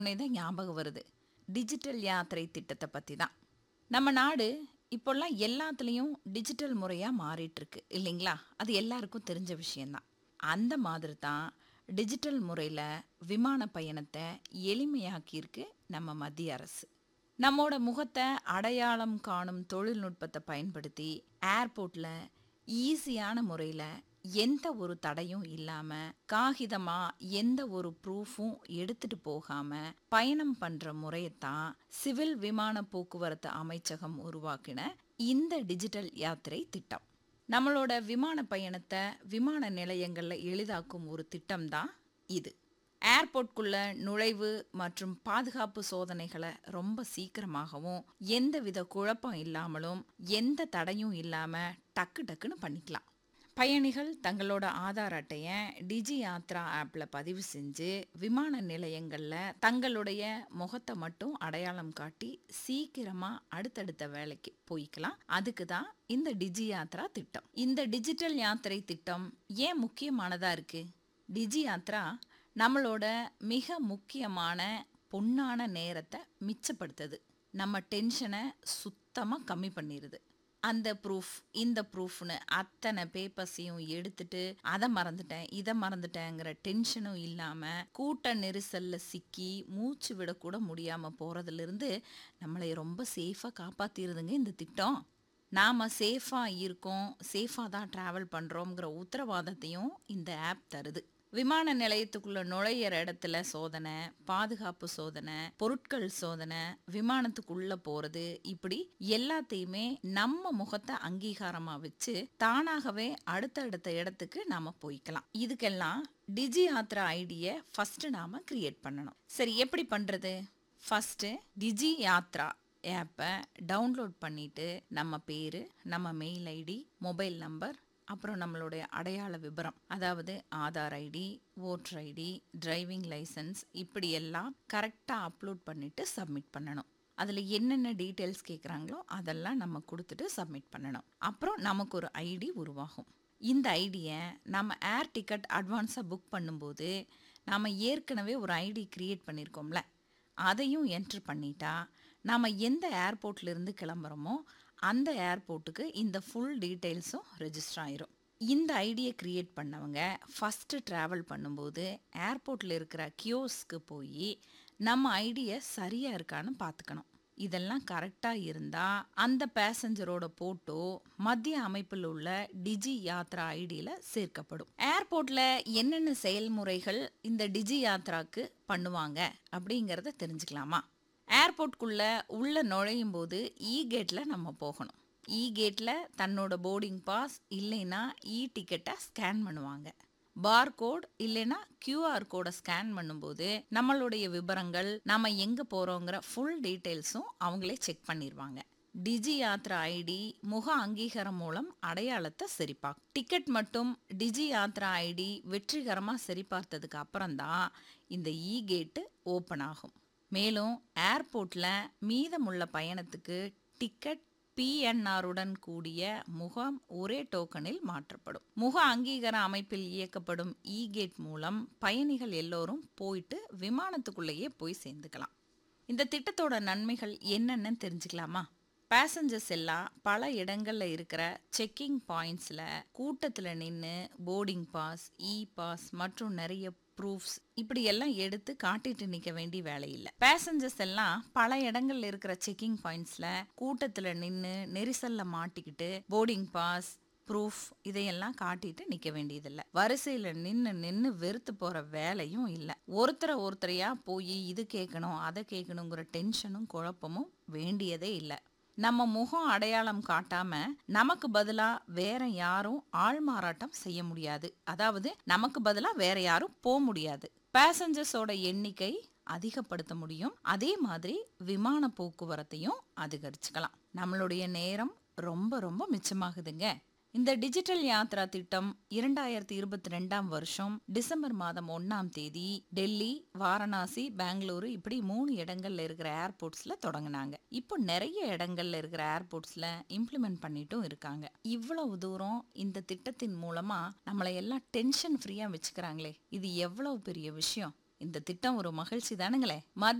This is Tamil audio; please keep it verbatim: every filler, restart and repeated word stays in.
தான் ஞாபகம் வருது. டிஜிட்டல் யாத்திரை திட்டத்தை பற்றி தான். நம்ம நாடு இப்போல்லாம் எல்லாத்துலேயும் டிஜிட்டல் முறையாக மாறிட்டு இருக்கு இல்லைங்களா? அது எல்லாருக்கும் தெரிஞ்ச விஷயந்தான். அந்த மாதிரி தான் டிஜிட்டல் முறையில் விமான பயணத்தை எளிமையாக்கியிருக்கு நம்ம மத்திய அரசு. நம்மோட முகத்தை அடையாளம் காணும் தொழில்நுட்பத்தை பயன்படுத்தி ஏர்போர்ட்டில் ஈஸியான முறையில் எந்த ஒரு தடையும் இல்லாமல் காகிதமாக எந்த ஒரு ப்ரூஃபும் எடுத்துட்டு போகாமல் பயணம் பண்ணுற முறையத்தான் சிவில் விமான போக்குவரத்து அமைச்சகம் உருவாக்கின இந்த டிஜிட்டல் யாத்திரை திட்டம். நம்மளோட விமான பயணத்தை விமான நிலையங்களில் எளிதாக்கும் ஒரு திட்டம் தான் இது. ஏர்போர்ட்குள்ள நுழைவு மற்றும் பாதுகாப்பு சோதனைகளை ரொம்ப சீக்கிரமாகவும் எந்தவித குழப்பம் இல்லாமலும் எந்த தடையும் இல்லாமல் டக்கு டக்குன்னு பண்ணிக்கலாம். பயணிகள் தங்களோட ஆதார் அட்டையை டிஜி யாத்ரா ஆப்பில் பதிவு செஞ்சு விமான நிலையங்களில் தங்களுடைய முகத்தை மட்டும் அடையாளம் காட்டி சீக்கிரமாக அடுத்தடுத்த வேலைக்கு போய்க்கலாம். அதுக்கு தான் இந்த டிஜி யாத்ரா திட்டம். இந்த டிஜிட்டல் யாத்திரை திட்டம் ஏன் முக்கியமானதாக இருக்குது? டிஜி யாத்ரா நம்மளோட மிக முக்கியமான பொன்னான நேரத்தை மிச்சப்படுத்துது. நம்ம டென்ஷனை சுத்தமாக கம்மி பண்ணிடுது. அந்த ப்ரூஃப் இந்த ப்ரூஃப்னு அத்தனை பேப்பர்ஸையும் எடுத்துட்டு அதை மறந்துட்டேன் இதை மறந்துட்டேங்கிற டென்ஷனும் இல்லாமல் கூட்ட நெரிசலில் சிக்கி மூச்சு விடக்கூட முடியாமல் போகிறதுலேருந்து நம்மளை ரொம்ப சேஃபாக காப்பாற்றிடுதுங்க இந்த திட்டம். நாம் சேஃபாக இருக்கோம், சேஃபாக தான் ட்ராவல் பண்ணுறோங்கிற உத்தரவாதத்தையும் இந்த ஆப் தருது. விமான நிலையத்துக்குள்ள நுழையிற இடத்துல சோதனை, பாதுகாப்பு சோதனை, பொருட்கள் சோதனை, விமானத்துக்குள்ள போறது, இப்படி எல்லாத்தையுமே நம்ம முகத்தை அங்கீகாரமா வச்சு தானாகவே அடுத்தடுத்த இடத்துக்கு நாம போய்க்கலாம். இதுக்கெல்லாம் டிஜி யாத்ரா ஐடியை ஃபர்ஸ்ட் நாம கிரியேட் பண்ணணும். சரி, எப்படி பண்றது? ஃபர்ஸ்ட் டிஜி யாத்ரா ஆப்பை டவுன்லோட் பண்ணிட்டு நம்ம பேரு, நம்ம மெயில் ஐடி, மொபைல் நம்பர், அப்புறம் நம்மளுடைய அடையாள விபரம், அதாவது Aadhaar ID, voter ID, driving licence, இப்படி எல்லாம் கரெக்டாக அப்லோட் பண்ணிவிட்டு சப்மிட் பண்ணணும். அதில் என்னென்ன டீட்டெயில்ஸ் கேட்குறாங்களோ அதெல்லாம் நம்ம கொடுத்துட்டு சப்மிட் பண்ணணும். அப்புறம் நமக்கு ஒரு ஐடி உருவாகும். இந்த ஐடியை நம்ம ஏர் டிக்கெட் அட்வான்ஸாக புக் பண்ணும்போது நாம் ஏற்கனவே ஒரு ஐடி க்ரியேட் பண்ணியிருக்கோம்ல, அதையும் என்ட்ரு பண்ணிட்டா நாம் எந்த ஏர்போர்ட்லேருந்து கிளம்புறோமோ அந்த ஏர்போர்ட்டுக்கு இந்த ஃபுல் டீட்டெயில்ஸும் ரெஜிஸ்டர் ஆயிரும். இந்த ஐடியை க்ரியேட் பண்ணவங்க ஃபஸ்ட்டு ட்ராவல் பண்ணும்போது ஏர்போர்ட்டில் இருக்கிற கியோஸ்க்கு போய் நம்ம ஐடியை சரியாக இருக்கான்னு பார்த்துக்கணும். இதெல்லாம் கரெக்டாக இருந்தால் அந்த பேசஞ்சரோட போட்டோ மத்திய அமைப்பில் உள்ள டிஜி யாத்ரா ஐடியில் சேர்க்கப்படும். ஏர்போர்ட்டில் என்னென்ன செயல்முறைகள் இந்த டிஜி யாத்ராக்கு பண்ணுவாங்க அப்படிங்கிறத தெரிஞ்சுக்கலாமா? ஏர்போர்ட்குள்ளே உள்ளே நுழையும் போது இ கேட்டில் நம்ம போகணும். இ கேட்டில் தன்னோட போர்டிங் பாஸ் இல்லைன்னா இ டிக்கெட்டை ஸ்கேன் பண்ணுவாங்க. பார்கோட் இல்லைன்னா கியூஆர் கோடை ஸ்கேன் பண்ணும்போது நம்மளுடைய விவரங்கள், நம்ம எங்கே போகிறோங்கிற ஃபுல் டீட்டெயில்ஸும் அவங்களே செக் பண்ணிடுவாங்க. டிஜி யாத்ரா ஐடி முக அங்கீகாரம் மூலம் அடையாளத்தை சரிபார்க்கும். டிக்கெட் மட்டும் டிஜி யாத்ரா ஐடி வெற்றிகரமாக சரிபார்த்ததுக்கு அப்புறம்தான் இந்த இ கேட்டு ஓப்பன் ஆகும். மேலும் ஏர்போர்ட்டில் மீதமுள்ள பயணத்துக்கு டிக்கெட் பிஎன்ஆருடன் கூடிய முகம் ஒரே டோக்கனில் மாற்றப்படும். முக அங்கீகார அமைப்பில் இயக்கப்படும் இ கேட் மூலம் பயணிகள் எல்லோரும் போயிட்டு விமானத்துக்குள்ளேயே போய் சேர்ந்துக்கலாம். இந்த திட்டத்தோட நன்மைகள் என்னென்னு தெரிஞ்சுக்கலாமா? பேசஞ்சர்ஸ் எல்லாம் பல இடங்களில் இருக்கிற செக்கிங் பாயிண்ட்ஸில் கூட்டத்தில் நின்று போர்டிங் பாஸ், இ பாஸ் மற்றும் நிறைய ப்ரூஃப்ஸ் இப்படி எல்லாம் எடுத்து காட்டிட்டு நிற்க வேண்டிய வேலை இல்லை. பேசஞ்சர்ஸ் எல்லாம் பல இடங்கள்ல இருக்கிற செக்கிங் பாயிண்ட்ஸில் கூட்டத்தில் நின்று நெரிசலில் மாட்டிக்கிட்டு போர்டிங் பாஸ், ப்ரூஃப் இதையெல்லாம் காட்டிட்டு நிற்க வேண்டியதில்லை. வரிசையில் நின்று நின்று வெறுத்து போகிற வேலையும் இல்லை. ஒருத்தரை ஒருத்தரையா போய் இது கேட்கணும் அதை கேட்கணுங்கிற டென்ஷனும் குழப்பமும் வேண்டியதே இல்லை. நம்ம முகம் அடையாளம் காட்டாம நமக்கு பதிலா வேற யாரும் ஆள் மாறாட்டம் செய்ய முடியாது. அதாவது நமக்கு பதிலா வேற யாரும் போக முடியாது. பேசஞ்சர்ஸோட எண்ணிக்கை அதிகப்படுத்த முடியும். அதே மாதிரி விமான போக்குவரத்தையும் அதிகரிச்சுக்கலாம். நம்மளுடைய நேரம் ரொம்ப ரொம்ப மிச்சமாகுதுங்க. இந்த டிஜிட்டல் யாத்ரா திட்டம் இரண்டாயிரத்தி இருபத்தி ரெண்டாம் வருஷம் டிசம்பர் மாதம் ஒன்னாம் தேதி டெல்லி, வாரணாசி, பெங்களூரு இப்படி மூணு இடங்கள்ல இருக்கிற ஏர்போர்ட்ஸ்ல தொடங்கினாங்க. இப்போ நிறைய இடங்கள்ல இருக்கிற ஏர்போர்ட்ஸ்ல இம்ப்ளிமெண்ட் பண்ணிட்டும் இருக்காங்க. இவ்வளவு தூரம் இந்த திட்டத்தின் மூலமா நம்மளை எல்லாம் டென்ஷன் ஃப்ரீயா வச்சுக்கிறாங்களே, இது எவ்வளவு பெரிய விஷயம். இந்த திட்டம் ஒரு மகிழ்ச்சி தானுங்களே.